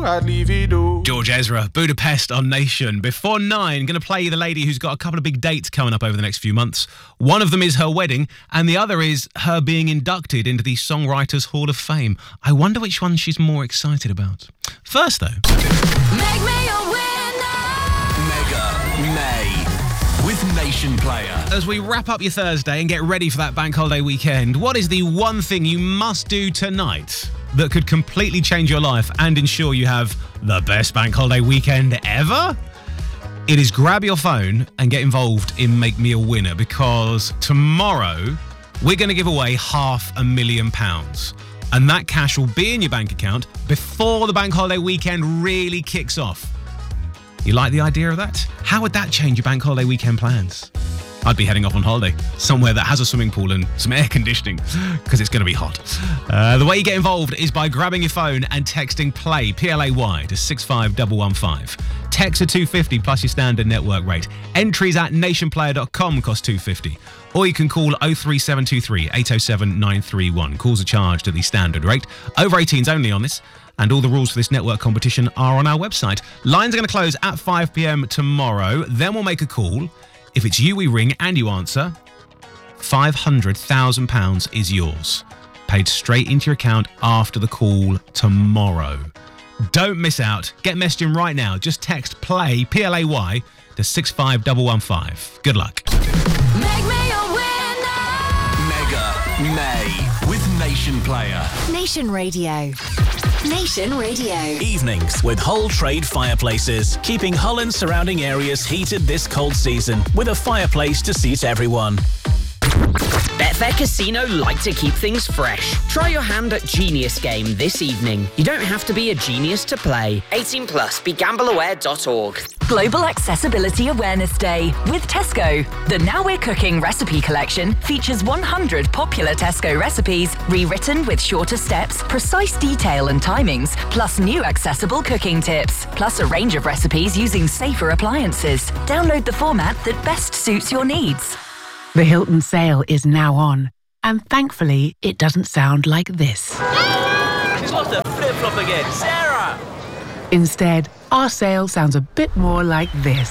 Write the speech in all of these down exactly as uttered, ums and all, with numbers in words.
I'd leave it all. George Ezra, Budapest on Nation. Before nine, going to play you the lady who's got a couple of big dates coming up over the next few months. One of them is her wedding, and the other is her being inducted into the Songwriters Hall of Fame. I wonder which one she's more excited about. First, though... Make me a winner! Mega May with Nation Player. As we wrap up your Thursday and get ready for that bank holiday weekend, what is the one thing you must do tonight that could completely change your life and ensure you have the best bank holiday weekend ever? It is grab your phone and get involved in Make Me a Winner, because tomorrow we're going to give away half a million pounds. And that cash will be in your bank account before the bank holiday weekend really kicks off. You like the idea of that? How would that change your bank holiday weekend plans? I'd be heading off on holiday, somewhere that has a swimming pool and some air conditioning, because it's going to be hot. Uh, the way you get involved is by grabbing your phone and texting PLAY, P L A Y, to six five one one five. Text are two hundred fifty plus your standard network rate. Entries at nationplayer dot com cost two hundred fifty. Or you can call oh three seven two three, eight oh seven, nine three one. Calls are charged at the standard rate. Over eighteens only on this. And all the rules for this network competition are on our website. Lines are going to close at five p.m. tomorrow. Then we'll make a call. If it's you we ring and you answer, five hundred thousand pounds is yours. Paid straight into your account after the call tomorrow. Don't miss out. Get messaging right now. Just text PLAY, P L A Y, to six five one one five. Good luck. Make me a winner! Mega May with Nation Player. Nation Radio. Nation Radio. Evenings with Hull Trade Fireplaces, keeping Hull and surrounding areas heated this cold season with a fireplace to seat everyone. Betfair Casino like to keep things fresh. Try your hand at Genius Game this evening. You don't have to be a genius to play. eighteen plus, be gamble aware dot org. Global Accessibility Awareness Day with Tesco. The Now We're Cooking recipe collection features one hundred popular Tesco recipes, rewritten with shorter steps, precise detail and timings, plus new accessible cooking tips, plus a range of recipes using safer appliances. Download the format that best suits your needs. The Hilton sale is now on, and thankfully, it doesn't sound like this. She's lost her flip-flop again. Sarah! Instead, our sale sounds a bit more like this.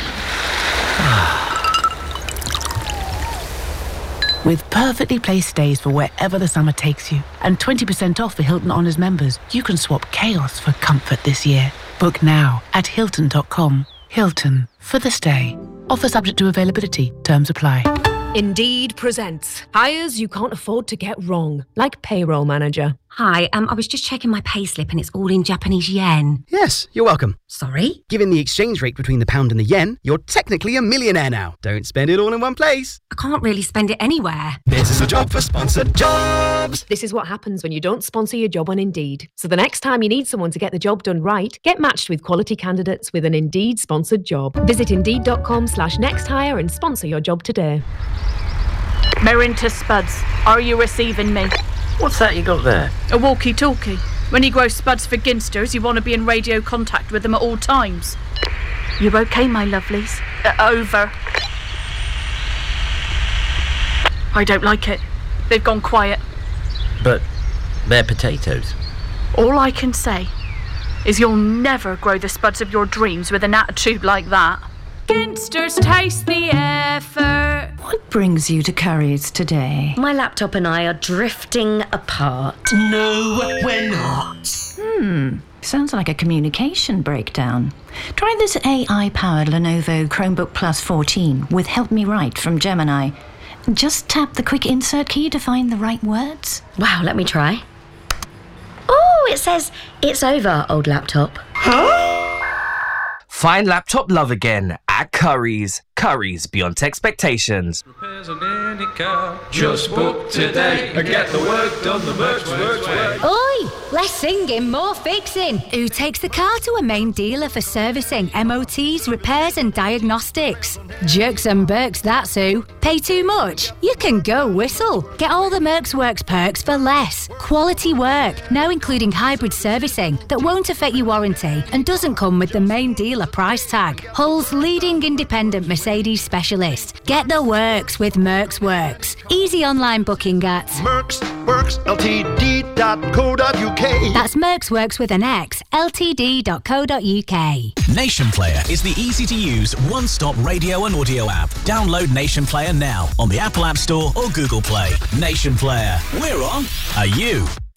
With perfectly placed stays for wherever the summer takes you, and twenty percent off for Hilton Honors members, you can swap chaos for comfort this year. Book now at hilton dot com. Hilton, for the stay. Offer subject to availability. Terms apply. Indeed presents hires you can't afford to get wrong, like payroll manager. Hi, um, I was just checking my payslip and it's all in Japanese yen. Yes, you're welcome. Sorry? Given the exchange rate between the pound and the yen, you're technically a millionaire now. Don't spend it all in one place. I can't really spend it anywhere. This is a job for sponsored jobs. This is what happens when you don't sponsor your job on Indeed. So the next time you need someone to get the job done right, get matched with quality candidates with an Indeed sponsored job. Visit indeed dot com slash next hire and sponsor your job today. Merinta Spuds, are you receiving me? What's that you got there? A walkie-talkie. When you grow spuds for ginsters, you want to be in radio contact with them at all times. You okay, my lovelies? Uh, over. I don't like it. They've gone quiet. But they're potatoes. All I can say is you'll never grow the spuds of your dreams with an attitude like that. Ginsters taste the effort. What brings you to Curry's today? My laptop and I are drifting apart. No, we're not. Hmm, sounds like a communication breakdown. Try this A I-powered Lenovo Chromebook Plus fourteen with Help Me Write from Gemini. Just tap the quick insert key to find the right words. Wow, let me try. Oh, it says, it's over, old laptop. Huh? Find laptop love again at Curry's. Curry's beyond expectations. Repairs on any car. Just book today and get the work done the Mercs way. Oi! Less singing, more fixing. Who takes the car to a main dealer for servicing, M O Ts, repairs and diagnostics? Jerks and Berks, that's who. Pay too much? You can go whistle. Get all the Mercs Works perks for less. Quality work, now including hybrid servicing that won't affect your warranty and doesn't come with the main dealer price tag. Hull's leading independent Mercedes specialist. Get the works with Mercs Works. Easy online booking at mercs works l t d dot co dot u k. Hey. That's Mercs Works with an X, ltd dot co dot uk. Nation Player is the easy-to-use, one-stop radio and audio app. Download Nation Player now on the Apple App Store or Google Play. Nation Player. We're on. Are you?